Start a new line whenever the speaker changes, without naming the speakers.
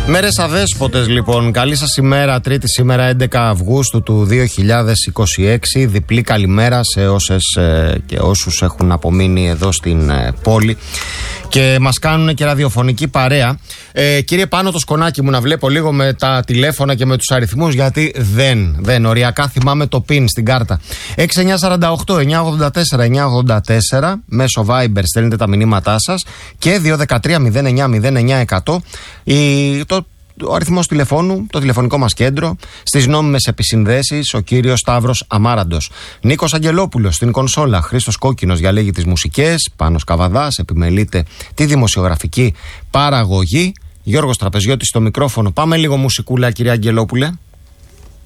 Μέρες αδέσποτες λοιπόν. Καλή σας ημέρα, Τρίτη σήμερα 11 Αυγούστου του 2026. Διπλή καλημέρα σε όσες και όσους έχουν απομείνει εδώ στην πόλη και μας κάνουν και ραδιοφωνική παρέα. Κύριε Πάνο, το σκονάκι μου να βλέπω λίγο με τα τηλέφωνα και με τους αριθμούς, γιατί δεν οριακά θυμάμαι το PIN στην κάρτα. 6948 984 984 μέσω Viber στέλνετε τα μηνύματά σας και 213 09 09 100 ο αριθμός τηλεφώνου, το τηλεφωνικό μας κέντρο, στις νόμιμες επισυνδέσεις, ο κύριος Σταύρος Αμάραντος. Νίκος Αγγελόπουλος στην κονσόλα, Χρήστος Κόκκινος διαλέγει τις μουσικές, Πάνος Καβαδάς επιμελείται τη δημοσιογραφική παραγωγή, Γιώργος Τραπεζιώτης στο μικρόφωνο. Πάμε λίγο μουσικούλα, κύριε Αγγελόπουλε.